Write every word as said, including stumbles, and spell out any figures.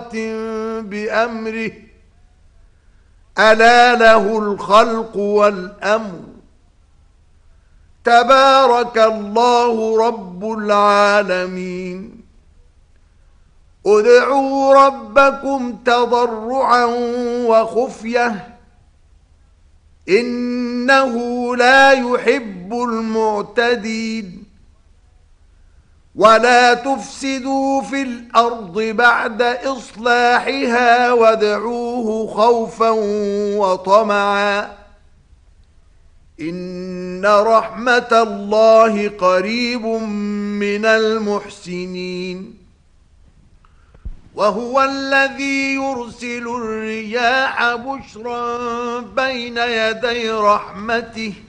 سابقات بأمره ألا له الخلق والأمر تبارك الله رب العالمين ادعوا ربكم تضرعا وخفية إنه لا يحب المعتدين ولا تفسدوا في الأرض بعد إصلاحها وادعوه خوفا وطمعا إن رحمة الله قريب من المحسنين وهو الذي يرسل الرياح بشرا بين يدي رحمته